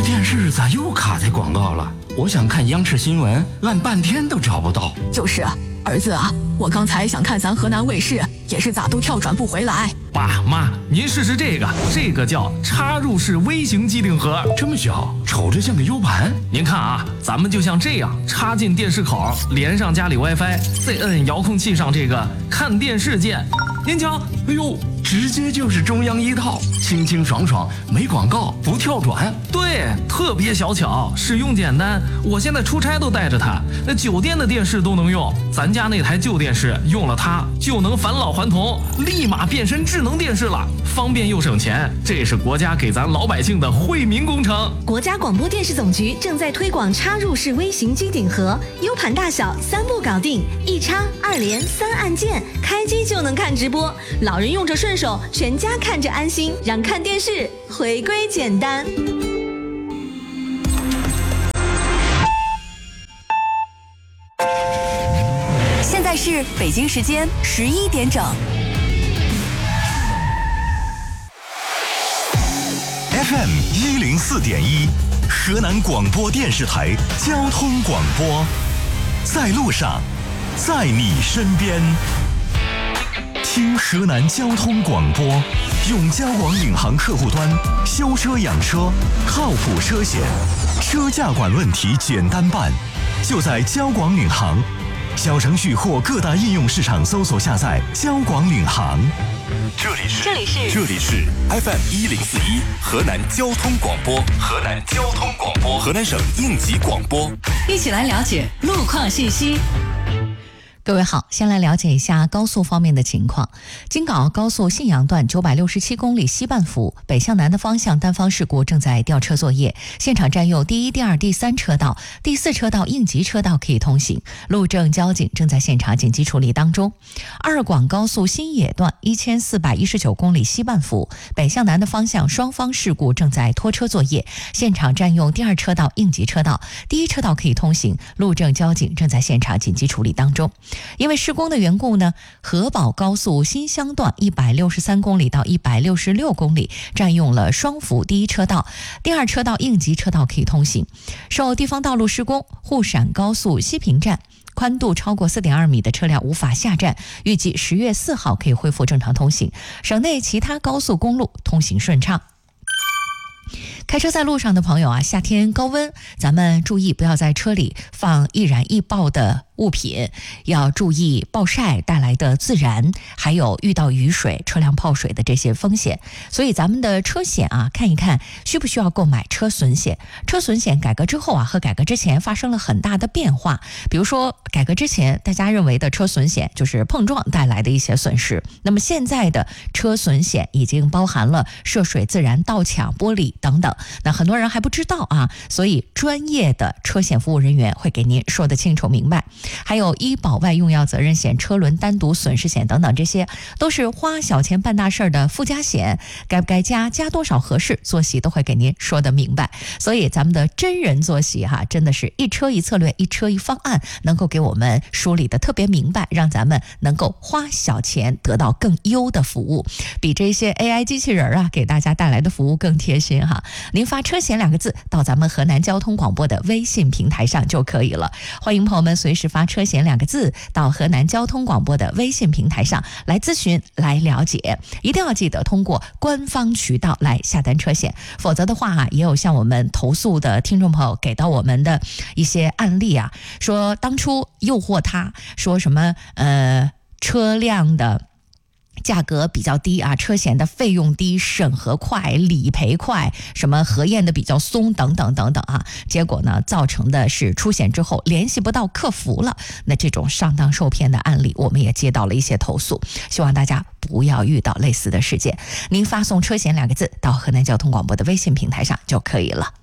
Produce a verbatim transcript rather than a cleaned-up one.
这电视咋又卡在广告了？我想看央视新闻，按半天都找不到。 就是，儿子啊，我刚才想看咱河南卫视，也是咋都跳转不回来。 爸妈，您试试这个，这个叫插入式微型机顶盒， 这么小，瞅着像个 U 盘。 您看啊，咱们就像这样插进电视口，连上家里 WiFi， 再摁遥控器上这个看电视键。您瞧， 哎呦，直接就是中央一套，清清爽爽，没广告，不跳转。 对，特别小巧，使用简单。我现在出差都带着它，那酒店的电视都能用。咱家那台旧电视用了它，就能返老还童，立马变身智能电视了，方便又省钱。这是国家给咱老百姓的惠民工程。 国家广播电视总局正在推广插入式微型机顶盒 ，U 盘大小，三步搞定，一插、二连、三按键，开机就能看直播。老人用着顺手，全家看着安心，让看电视回归简单。 现在是北京时间十一点整。 F M 一零四点一，河南广播电视台交通广播，在路上，在你身边。听河南交通广播，用交广领航客户端修车养车，靠谱车险，车价管问题简单办，就在交广领航。小程序或各大应用市场搜索下载交广领航。 这里是这里是这里是 F M 一零四一河南交通广播，河南交通广播，河南省应急广播。 一起来了解路况信息。 各位好，先来了解一下高速方面的情况。京港澳高速信阳段九百六十七公里西半幅北向南的方向单方事故正在调车作业，现场占用第一、第二、第三车道，第四车道应急车道可以通行，路政交警正在现场紧急处理当中。二广高速新野段一千四百一十九公里西半幅北向南的方向双方事故正在拖车作业，现场占用第二车道应急车道，第一车道可以通行，路政交警正在现场紧急处理当中。因为施工的缘故呢，河宝高速新乡段一百六十三公里到一百六十六公里占用了双幅第一车道，第二车道应急车道可以通行。受地方道路施工，沪陕高速西平站宽度超过 四点二米的车辆无法下站，预计十月四号可以恢复正常通行。省内其他高速公路通行顺畅。开车在路上的朋友啊，夏天高温，咱们注意不要在车里放易燃易爆的物品，要注意暴晒带来的自燃，还有遇到雨水车辆泡水的这些风险。所以咱们的车险啊，看一看需不需要购买车损险。车损险改革之后啊，和改革之前发生了很大的变化。比如说改革之前大家认为的车损险就是碰撞带来的一些损失，那么现在的车损险已经包含了涉水、自燃、盗抢、玻璃等等。那很多人还不知道啊，所以专业的车险服务人员会给您说得清楚明白。还有医保外用药责任险、车轮单独损失险等等，这些都是花小钱办大事的附加险，该不该加，加多少合适，坐席都会给您说得明白。所以咱们的真人坐席哈，真的是一车一策略，一车一方案，能够给我们梳理的特别明白，让咱们能够花小钱得到更优的服务，比这些 A I 机器人啊给大家带来的服务更贴心哈。您发车险两个字到咱们河南交通广播的微信平台上就可以了。欢迎朋友们随时发车险两个字到河南交通广播的微信平台上来咨询来了解，一定要记得通过官方渠道来下单车险，否则的话啊，也有向我们投诉的听众朋友给到我们的一些案例啊，说当初诱惑他说什么呃车辆的价格比较低啊，车险的费用低，审核快，理赔快，什么核验的比较松等等等等啊，结果呢造成的是出险之后联系不到客服了，那这种上当受骗的案例我们也接到了一些投诉，希望大家不要遇到类似的事件。您发送车险两个字到河南交通广播的微信平台上就可以了。